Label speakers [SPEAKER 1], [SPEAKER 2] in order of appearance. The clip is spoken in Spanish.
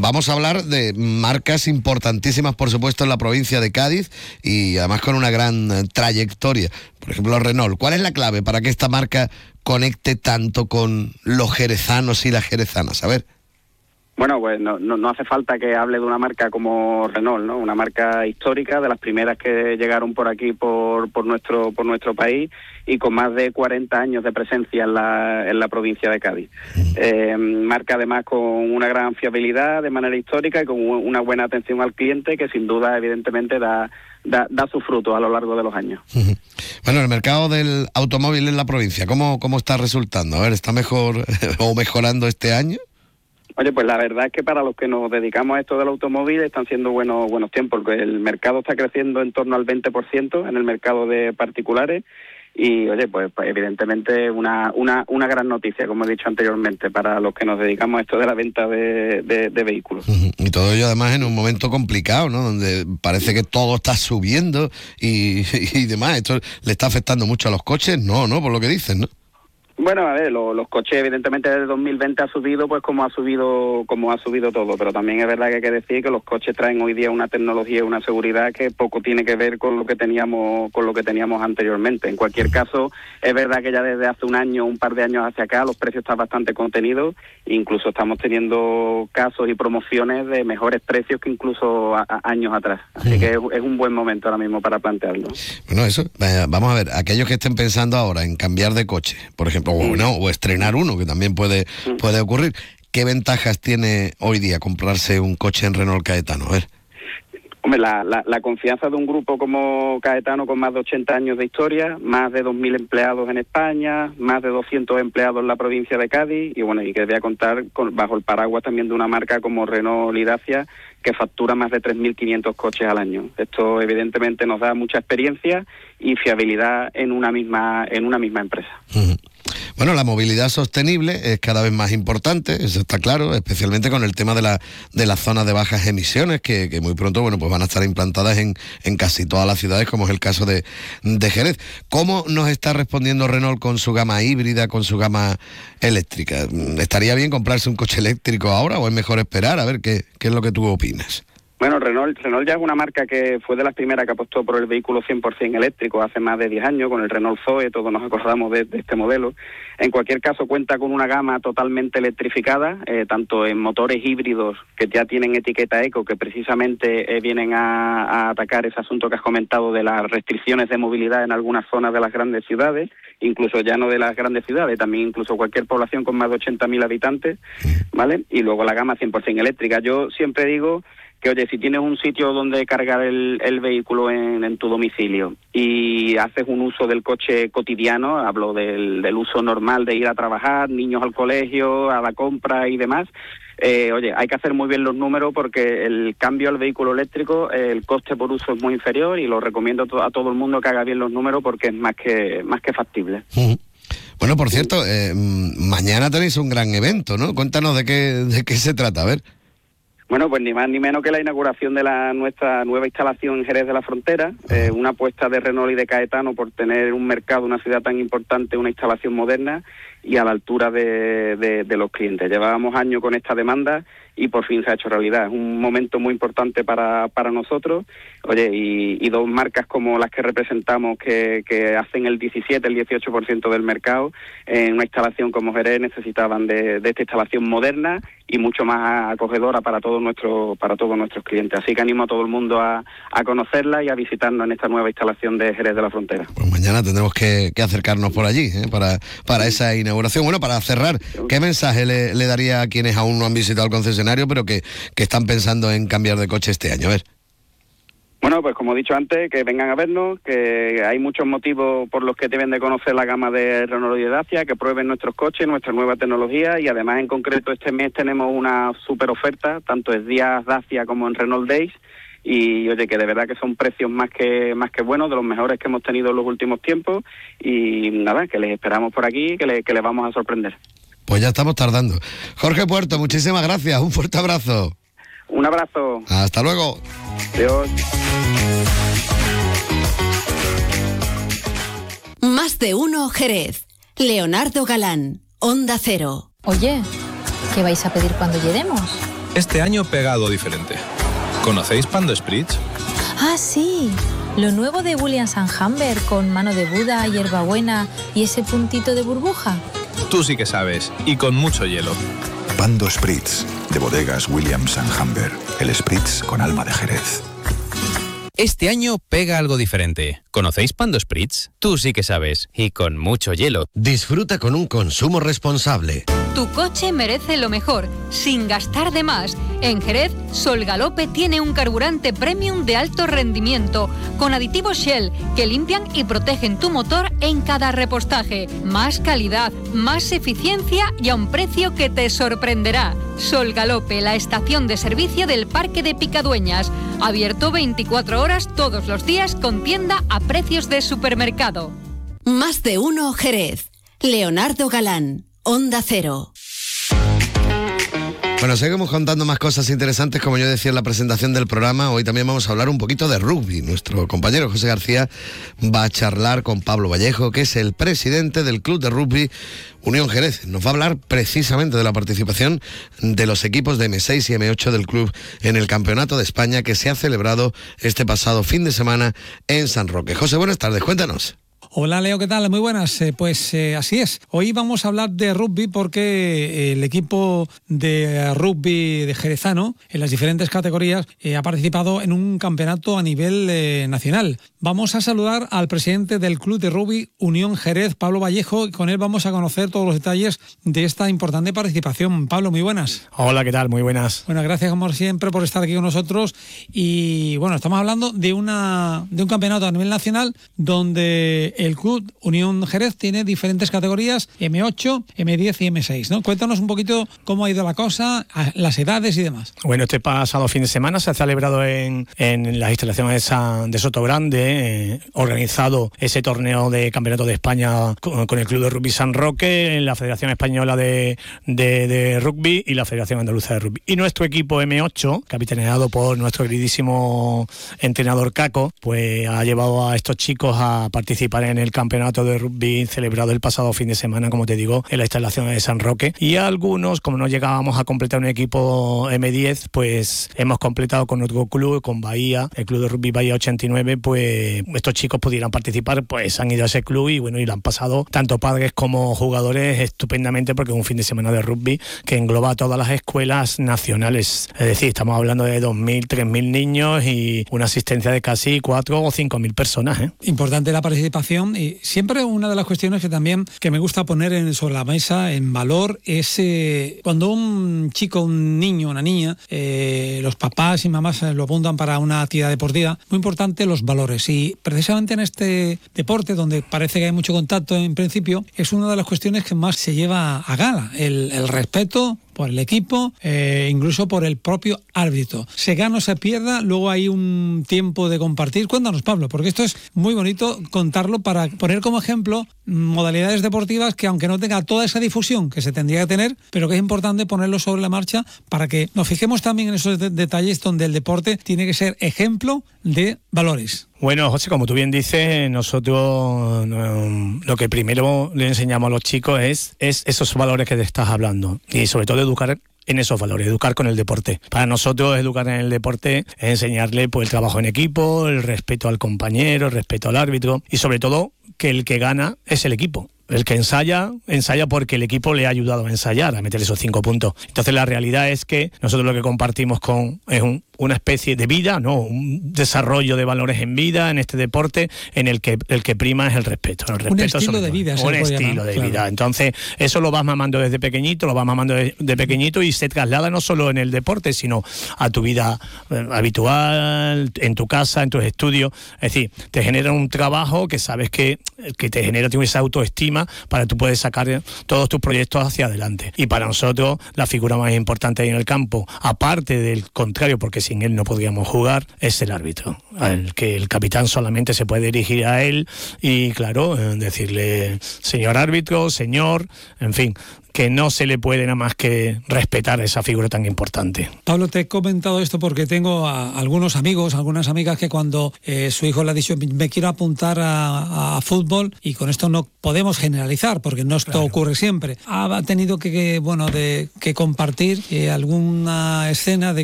[SPEAKER 1] vamos a hablar de marcas importantísimas, por supuesto, en la provincia de Cádiz y además con una gran trayectoria. Por ejemplo, Renault. ¿Cuál es la clave para que esta marca conecte tanto con los jerezanos y las jerezanas? A ver.
[SPEAKER 2] Bueno, pues no hace falta que hable de una marca como Renault, ¿no? Una marca histórica, de las primeras que llegaron por aquí, por nuestro país, y con más de 40 años de presencia en la provincia de Cádiz. Marca además con una gran fiabilidad de manera histórica y con una buena atención al cliente, que sin duda, evidentemente, da sus frutos a lo largo de los años.
[SPEAKER 1] Bueno, el mercado del automóvil en la provincia, ¿cómo está resultando? A ver, ¿está mejor o mejorando este año?
[SPEAKER 2] Oye, pues la verdad es que para los que nos dedicamos a esto del automóvil están siendo buenos tiempos, porque el mercado está creciendo en torno al 20% en el mercado de particulares y, oye, pues evidentemente una gran noticia, como he dicho anteriormente, para los que nos dedicamos a esto de la venta de vehículos.
[SPEAKER 1] Y todo ello además en un momento complicado, ¿no? Donde parece que todo está subiendo y demás. ¿Esto le está afectando mucho a los coches? No, por lo que dicen, ¿no?
[SPEAKER 2] Bueno, a ver, los coches evidentemente desde 2020 ha subido, pues como ha subido todo, pero también es verdad que hay que decir que los coches traen hoy día una tecnología y una seguridad que poco tiene que ver con lo que teníamos anteriormente. En cualquier caso, es verdad que ya desde hace un par de años hacia acá, los precios están bastante contenidos, incluso estamos teniendo casos y promociones de mejores precios que incluso años atrás. Así que es un buen momento ahora mismo para plantearlo.
[SPEAKER 1] Bueno, eso, vamos a ver, aquellos que estén pensando ahora en cambiar de coche, por ejemplo, o estrenar uno, que también puede ocurrir. ¿Qué ventajas tiene hoy día comprarse un coche en Renault Caetano? A ver.
[SPEAKER 2] Hombre, la confianza de un grupo como Caetano, con más de 80 años de historia, más de 2.000 empleados en España, más de 200 empleados en la provincia de Cádiz, y bueno, y que voy a contar bajo el paraguas también de una marca como Renault y Dacia, que factura más de 3.500 coches al año. Esto evidentemente nos da mucha experiencia y fiabilidad en una misma empresa.
[SPEAKER 1] Bueno, la movilidad sostenible es cada vez más importante, eso está claro, especialmente con el tema de las zonas de bajas emisiones, que muy pronto, bueno, pues van a estar implantadas en casi todas las ciudades, como es el caso de Jerez. ¿Cómo nos está respondiendo Renault con su gama híbrida, con su gama eléctrica? ¿Estaría bien comprarse un coche eléctrico ahora o es mejor esperar? A ver, ¿qué es lo que tú opinas?
[SPEAKER 2] Bueno, Renault ya es una marca que fue de las primeras que apostó por el vehículo 100% eléctrico hace más de 10 años, con el Renault Zoe, todos nos acordamos de este modelo. En cualquier caso, cuenta con una gama totalmente electrificada, tanto en motores híbridos que ya tienen etiqueta eco, que precisamente vienen a atacar ese asunto que has comentado de las restricciones de movilidad en algunas zonas de las grandes ciudades, incluso ya no de las grandes ciudades, también incluso cualquier población con más de 80.000 habitantes, ¿vale? Y luego la gama 100% eléctrica. Yo siempre digo que, oye, si tienes un sitio donde cargar el vehículo en tu domicilio y haces un uso del coche cotidiano, hablo del uso normal de ir a trabajar, niños al colegio, a la compra y demás, oye, hay que hacer muy bien los números, porque el cambio al vehículo eléctrico, el coste por uso es muy inferior, y lo recomiendo a todo el mundo que haga bien los números, porque es más que factible.
[SPEAKER 1] Bueno, por cierto, mañana tenéis un gran evento, ¿no? Cuéntanos de qué se trata, a ver.
[SPEAKER 2] Bueno, pues ni más ni menos que la inauguración de nuestra nueva instalación en Jerez de la Frontera, una apuesta de Renault y de Caetano por tener un mercado, una ciudad tan importante, una instalación moderna y a la altura de los clientes. Llevábamos años con esta demanda y por fin se ha hecho realidad. Es un momento muy importante para nosotros. Oye, y dos marcas como las que representamos, que hacen el 17, el 18% del mercado, en una instalación como Jerez, necesitaban de esta instalación moderna y mucho más acogedora para todos nuestros clientes. Así que animo a todo el mundo a conocerla y a visitarnos en esta nueva instalación de Jerez de la Frontera.
[SPEAKER 1] Pues mañana tendremos que acercarnos por allí, para esa inauguración. Bueno, para cerrar, ¿qué mensaje le daría a quienes aún no han visitado el concesionario, pero que están pensando en cambiar de coche este año? A ver.
[SPEAKER 2] Bueno, pues como he dicho antes, que vengan a vernos, que hay muchos motivos por los que deben de conocer la gama de Renault y de Dacia, que prueben nuestros coches, nuestra nueva tecnología, y además en concreto este mes tenemos una super oferta, tanto en días Dacia como en Renault Days, y oye, que de verdad que son precios más que buenos, de los mejores que hemos tenido en los últimos tiempos, y nada, que les esperamos por aquí, que les vamos a sorprender.
[SPEAKER 1] Pues ya estamos tardando. Jorge Puerto, muchísimas gracias, un fuerte abrazo.
[SPEAKER 2] Un abrazo.
[SPEAKER 1] Hasta luego.
[SPEAKER 2] Adiós.
[SPEAKER 3] Más de uno Jerez. Leonardo Galán, Onda Cero.
[SPEAKER 4] Oye, ¿qué vais a pedir cuando lleguemos? Este año pega algo diferente. ¿Conocéis Pando Spritz?
[SPEAKER 5] Ah, sí. Lo nuevo de Williams & Humber con mano de Buda, hierbabuena y ese puntito de burbuja.
[SPEAKER 4] Tú sí que sabes, y con mucho hielo.
[SPEAKER 6] Pando Spritz, de bodegas Williams & Humber. El Spritz con alma de Jerez.
[SPEAKER 7] Este año pega algo diferente. ¿Conocéis Pando Spritz? Tú sí que sabes, y con mucho hielo.
[SPEAKER 8] Disfruta con un consumo responsable.
[SPEAKER 9] Tu coche merece lo mejor, sin gastar de más. En Jerez, Sol Galope tiene un carburante premium de alto rendimiento, con aditivos Shell, que limpian y protegen tu motor en cada repostaje. Más calidad, más eficiencia y a un precio que te sorprenderá. Sol Galope, la estación de servicio del Parque de Picadueñas. Abierto 24 horas todos los días con tienda a precios de supermercado.
[SPEAKER 3] Más de uno Jerez. Leonardo Galán, Onda Cero.
[SPEAKER 1] Bueno, seguimos contando más cosas interesantes, como yo decía en la presentación del programa. Hoy también vamos a hablar un poquito de rugby. Nuestro compañero José García va a charlar con Pablo Vallejo, que es el presidente del Club de Rugby Unión Jerez. Nos va a hablar precisamente de la participación de los equipos de M6 y M8 del club en el Campeonato de España, que se ha celebrado este pasado fin de semana en San Roque. José, buenas tardes, cuéntanos.
[SPEAKER 10] Hola Leo, ¿qué tal? Muy buenas. Así es. Hoy vamos a hablar de rugby porque el equipo de rugby de jerezano en las diferentes categorías ha participado en un campeonato a nivel nacional. Vamos a saludar al presidente del Club de Rugby Unión Jerez, Pablo Vallejo, y con él vamos a conocer todos los detalles de esta importante participación. Pablo, muy buenas.
[SPEAKER 11] Hola, ¿qué tal? Muy buenas.
[SPEAKER 10] Bueno, gracias como siempre por estar aquí con nosotros. Y bueno, estamos hablando de un campeonato a nivel nacional donde el Club Unión Jerez tiene diferentes categorías, M8, M10 y M6, ¿no? Cuéntanos un poquito cómo ha ido la cosa, las edades y demás.
[SPEAKER 11] Bueno, este pasado fin de semana se ha celebrado en las instalaciones de Sotogrande, organizado ese torneo de Campeonato de España con el Club de Rugby San Roque, la Federación Española de Rugby y la Federación Andaluza de Rugby. Y nuestro equipo M8, capitaneado por nuestro queridísimo entrenador Caco, pues ha llevado a estos chicos a participar en el campeonato de rugby celebrado el pasado fin de semana, como te digo, en la instalación de San Roque. Y algunos, como no llegábamos a completar un equipo M10, pues hemos completado con otro club, con Bahía, el Club de Rugby Bahía 89, pues estos chicos pudieran participar, pues han ido a ese club y bueno, y lo han pasado tanto padres como jugadores estupendamente, porque es un fin de semana de rugby que engloba a todas las escuelas nacionales. Es decir, estamos hablando de 2.000, 3.000 niños y una asistencia de casi 4.000 o 5.000 personas.
[SPEAKER 10] Importante la participación. Y siempre una de las cuestiones que también que me gusta poner sobre la mesa en valor es cuando un chico, un niño, una niña, los papás y mamás lo apuntan para una actividad deportiva, muy importante los valores. Y precisamente en este deporte, donde parece que hay mucho contacto en principio, es una de las cuestiones que más se lleva a gala, el respeto por el equipo, incluso por el propio árbitro. Se gana o se pierda, luego hay un tiempo de compartir. Cuéntanos, Pablo, porque esto es muy bonito contarlo para poner como ejemplo modalidades deportivas que, aunque no tenga toda esa difusión que se tendría que tener, pero que es importante ponerlo sobre la marcha para que nos fijemos también en esos detalles donde el deporte tiene que ser ejemplo de valores.
[SPEAKER 11] Bueno, José, como tú bien dices, nosotros lo que primero le enseñamos a los chicos es esos valores que te estás hablando y sobre todo educar en esos valores, educar con el deporte. Para nosotros educar en el deporte es enseñarle pues el trabajo en equipo, el respeto al compañero, el respeto al árbitro y sobre todo que el que gana es el equipo. El que ensaya porque el equipo le ha ayudado a ensayar, a meter esos 5 puntos. Entonces la realidad es que nosotros lo que compartimos es una especie de vida, ¿no? Un desarrollo de valores en vida, en este deporte, en el que prima es el respeto. El respeto
[SPEAKER 10] un estilo de vida.
[SPEAKER 11] Un estilo de vida. Entonces, eso lo vas mamando desde pequeñito, de pequeñito y se traslada no solo en el deporte, sino a tu vida habitual, en tu casa, en tus estudios. Es decir, te genera un trabajo que sabes que te genera esa autoestima para tú puedes sacar todos tus proyectos hacia adelante. Y para nosotros, la figura más importante ahí en el campo, aparte del contrario, porque sin él no podríamos jugar, es el árbitro, al que el capitán solamente se puede dirigir a él y, claro, decirle señor árbitro, señor, en fin, que no se le puede nada más que respetar esa figura tan importante.
[SPEAKER 10] Pablo, te he comentado esto porque tengo a algunos amigos, algunas amigas que cuando su hijo le ha dicho me quiero apuntar a fútbol, y con esto no podemos generalizar porque no esto ocurre siempre, ha tenido que compartir alguna escena de